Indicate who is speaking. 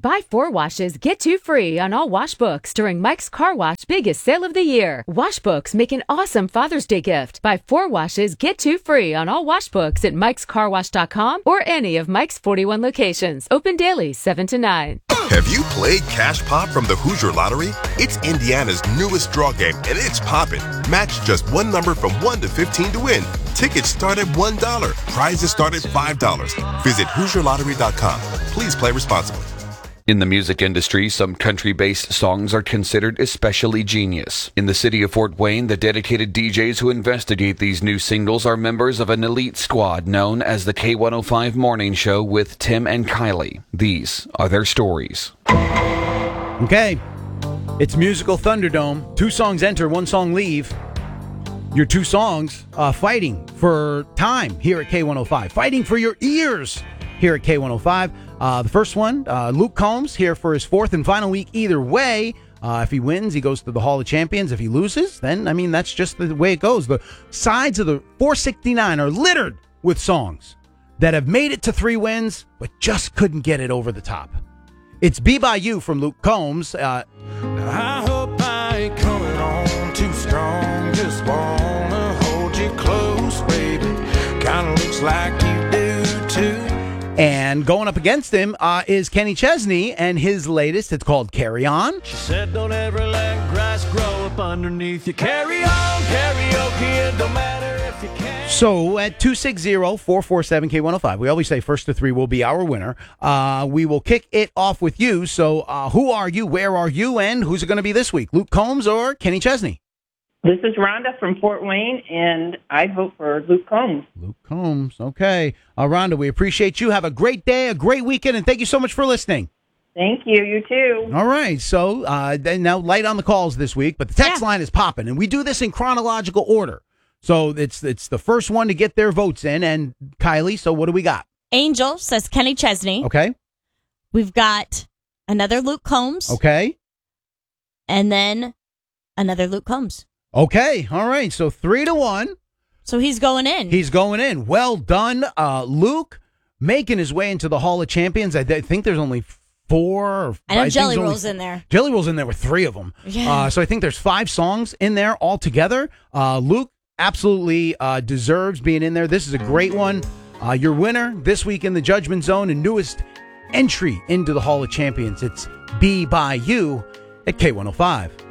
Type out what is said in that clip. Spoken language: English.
Speaker 1: Buy 4 washes, get 2 free on all wash books during Mike's Car Wash biggest sale of the year. Wash books make an awesome Father's Day gift. Buy 4 washes, get 2 free on all wash books at mikescarwash.com or any of Mike's 41 locations. Open daily, 7 to 9.
Speaker 2: Have you played Cash Pop from the Hoosier Lottery? It's Indiana's newest draw game, and it's poppin'. Match just one number from 1 to 15 to win. Tickets start at $1. Prizes start at $5. Visit HoosierLottery.com. Please play responsibly.
Speaker 3: In the music industry, some country-based songs are considered especially genius. In the city of Fort Wayne, the dedicated DJs who investigate these new singles are members of an elite squad known as the K105 Morning Show with Tim and Kylie. These are their stories.
Speaker 4: Okay, it's Musical Thunderdome. 2 songs enter, 1 song leave. Your 2 songs fighting for time here at K105, fighting for your ears here at K105. The first one, Luke Combs, here for his 4th and final week either way. If he wins, he goes to the Hall of Champions. If he loses, then, that's just the way it goes. The sides of the 469 are littered with songs that have made it to 3 wins, but just couldn't get it over the top. It's Be By You from Luke Combs.
Speaker 5: I hope I ain't coming on too strong. Just wanna hold you close, baby. Kinda looks like you do too.
Speaker 4: And going up against him is Kenny Chesney and his latest. It's called Carry On.
Speaker 5: She said don't ever let grass grow up underneath you. Carry on, karaoke, it don't matter if you can.
Speaker 4: So at 260-447-K105, we always say first to 3 will be our winner. We will kick it off with you. So who are you, where are you, and who's it going to be this week? Luke Combs or Kenny Chesney?
Speaker 6: This is Rhonda from Fort Wayne, and I vote for Luke Combs.
Speaker 4: Luke Combs. Okay. Rhonda, we appreciate you. Have a great day, a great weekend, and thank you so much for listening.
Speaker 6: Thank you. You too.
Speaker 4: All right. So now light on the calls this week, but the text line is popping, and we do this in chronological order. So it's the first one to get their votes in. And Kylie, so what do we got?
Speaker 7: Angel says Kenny Chesney.
Speaker 4: Okay.
Speaker 7: We've got another Luke Combs.
Speaker 4: Okay.
Speaker 7: And then another Luke Combs.
Speaker 4: Okay. All right. So 3-1.
Speaker 7: So he's going in.
Speaker 4: He's going in. Well done, Luke, making his way into the Hall of Champions. I think there's only 4.
Speaker 7: I know Jelly Roll's in there.
Speaker 4: Jelly Roll's in there with 3 of them.
Speaker 7: Yeah.
Speaker 4: So I think there's 5 songs in there altogether. Luke absolutely deserves being in there. This is a great one. Your winner this week in the Judgment Zone and newest entry into the Hall of Champions. It's Be By You at K105.